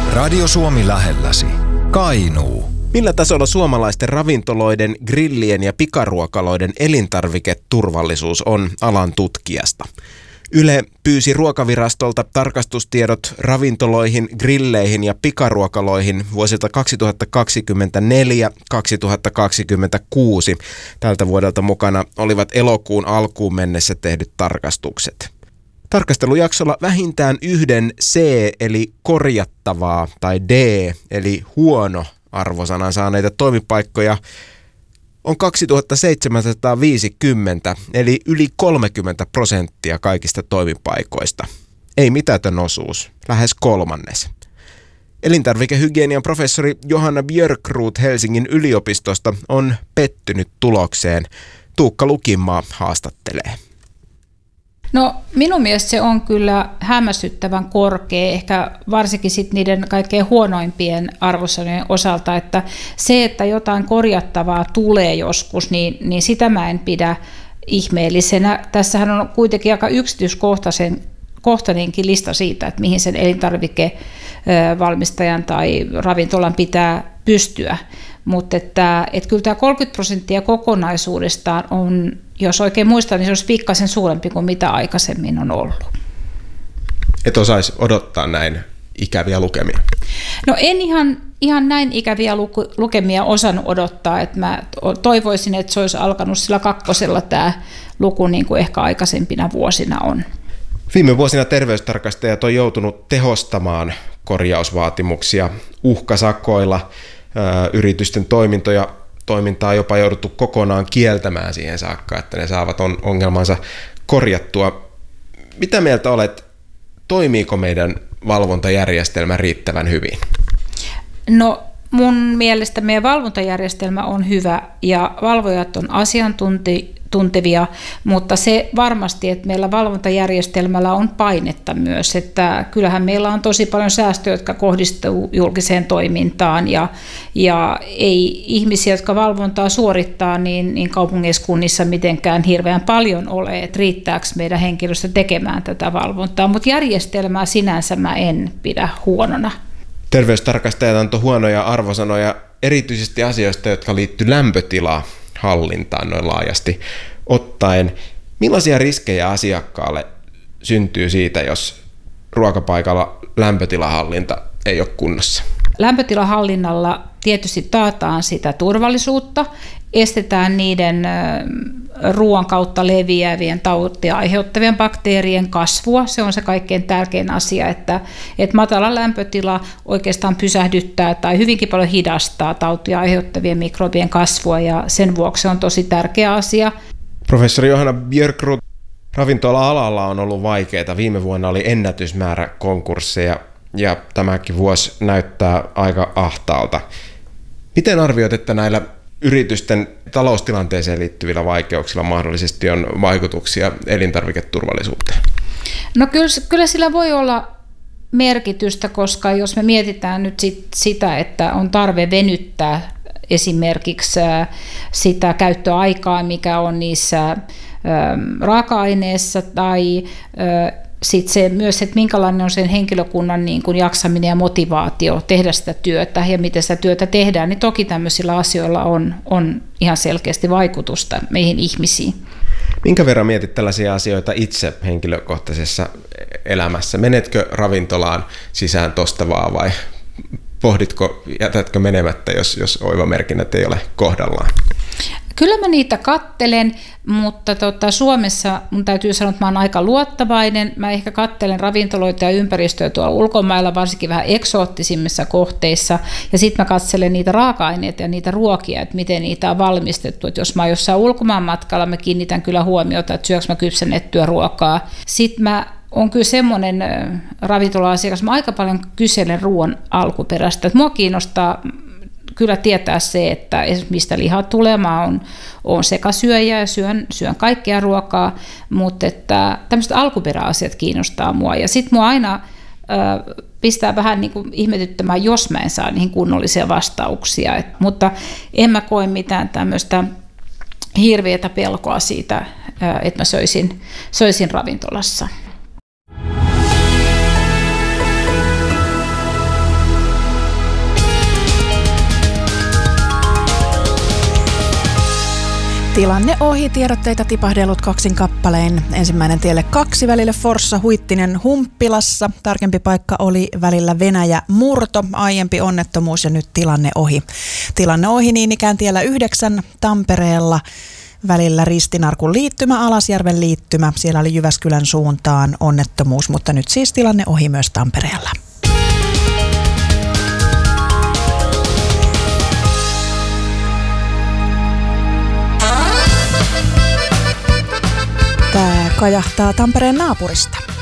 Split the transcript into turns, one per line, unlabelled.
Radio Suomi lähelläsi. Kainuu.
Millä tasolla suomalaisten ravintoloiden, grillien ja pikaruokaloiden elintarviketurvallisuus on alan tutkijasta? Yle pyysi Ruokavirastolta tarkastustiedot ravintoloihin, grilleihin ja pikaruokaloihin vuosilta 2024-2026. Tältä vuodelta mukana olivat elokuun alkuun mennessä tehdyt tarkastukset. Tarkastelujaksolla vähintään yhden C eli korjattavaa tai D eli huono arvosanan saaneita toimipaikkoja on 2750 eli yli 30% kaikista toimipaikoista. Ei mitätön osuus, lähes kolmannes. Elintarvikehygienian professori Johanna Björkroth Helsingin yliopistosta on pettynyt tulokseen. Tuukka Lukinmaa haastattelee.
No minun mielestä se on kyllä hämmästyttävän korkea, ehkä varsinkin sit niiden kaikkein huonoimpien arvosanojen osalta, että se, että jotain korjattavaa tulee joskus, niin sitä mä en pidä ihmeellisenä. Tässähän on kuitenkin aika yksityiskohtainenkin lista siitä, että mihin sen elintarvikevalmistajan tai ravintolan pitää pystyä. Mutta että kyllä tämä 30% kokonaisuudestaan on, jos oikein muistan, niin se olisi pikkasen suurempi kuin mitä aikaisemmin on ollut.
Et osaisi odottaa näin ikäviä lukemia?
No en ihan näin ikäviä lukemia osannut odottaa. Että mä toivoisin, että se olisi alkanut sillä 2 tämä luku niin kuin ehkä aikaisempina vuosina on.
Viime vuosina terveystarkastajat on joutunut tehostamaan korjausvaatimuksia uhkasakoilla. Yritysten toimintaa jopa jouduttu kokonaan kieltämään siihen saakka, että ne saavat ongelmansa korjattua. Mitä mieltä olet, toimiiko meidän valvontajärjestelmä riittävän hyvin?
No mun mielestä meidän valvontajärjestelmä on hyvä ja valvojat on asiantuntevia, mutta se varmasti, että meillä valvontajärjestelmällä on painetta myös, että kyllähän meillä on tosi paljon säästöjä, jotka kohdistuu julkiseen toimintaan ja ei ihmisiä, jotka valvontaa suorittaa, niin kaupungiskunnissa mitenkään hirveän paljon ole, että riittääkö meidän henkilöstö tekemään tätä valvontaa, mutta järjestelmää sinänsä mä en pidä huonona.
Terveystarkastajat antoi huonoja arvosanoja erityisesti asioista, jotka liittyy lämpötilahallintaan noin laajasti ottaen. Millaisia riskejä asiakkaalle syntyy siitä, jos ruokapaikalla lämpötilahallinta ei ole kunnossa?
Lämpötilahallinnalla tietysti taataan sitä turvallisuutta, estetään niiden ruoan kautta leviävien tautia aiheuttavien bakteerien kasvua. Se on se kaikkein tärkein asia, että matala lämpötila oikeastaan pysähdyttää tai hyvinkin paljon hidastaa tautia aiheuttavien mikrobien kasvua ja sen vuoksi se on tosi tärkeä asia.
Professori Johanna Björkroth, ravintola-alalla on ollut vaikeaa. Viime vuonna oli ennätysmäärä konkursseja ja tämäkin vuosi näyttää aika ahtaalta. Miten arvioit, että näillä yritysten taloustilanteeseen liittyvillä vaikeuksilla mahdollisesti on vaikutuksia elintarviketurvallisuuteen?
No kyllä sillä voi olla merkitystä, koska jos me mietitään nyt sitä, että on tarve venyttää esimerkiksi sitä käyttöaikaa, mikä on niissä raaka-aineissa tai sitten se myös, että minkälainen on sen henkilökunnan niin kuin jaksaminen ja motivaatio tehdä sitä työtä ja miten sitä työtä tehdään, niin toki tämmöisillä asioilla on ihan selkeästi vaikutusta meihin ihmisiin.
Minkä verran mietit tällaisia asioita itse henkilökohtaisessa elämässä? Menetkö ravintolaan sisään tosta vaan vai jätätkö menemättä, jos oivamerkinnät ei ole kohdallaan?
Kyllä mä niitä kattelen, mutta Suomessa mun täytyy sanoa, että mä oon aika luottavainen. Mä ehkä kattelen ravintoloita ja ympäristöä tuolla ulkomailla, varsinkin vähän eksoottisimmissa kohteissa. Ja sitten mä katselen niitä raaka-aineita ja niitä ruokia, että miten niitä on valmistettu. Et jos mä oon jossain ulkomaan matkalla, mä kiinnitän kyllä huomiota, että syöks mä kypsennettyä ruokaa. Sitten mä on kyllä semmoinen ravintola-asiakas, mä aika paljon kyselen ruoan alkuperästä. Mua kiinnostaa kyllä tietää se, että mistä liha tulee. Mä oon sekasyöjä ja syön kaikkea ruokaa, mutta että tämmöiset alkuperäasiat kiinnostaa mua. Ja sitten mua aina pistää vähän niin kuin ihmetyttämään, jos mä en saa niihin kunnollisia vastauksia. Mutta en mä koe mitään tämmöistä hirveätä pelkoa siitä, että mä söisin ravintolassa.
Tilanne ohi, tiedotteita tipahdellut kaksin kappalein. Ensimmäinen tielle 2 välille Forssa Huittinen Humppilassa. Tarkempi paikka oli välillä Venäjä-Murto, aiempi onnettomuus ja nyt tilanne ohi. Tilanne ohi niin ikään tiellä 9 Tampereella. Välillä Ristinarkun liittymä, Alasjärven liittymä. Siellä oli Jyväskylän suuntaan onnettomuus, mutta nyt siis tilanne ohi myös Tampereella. Tämä kajahtaa Tampereen naapurista.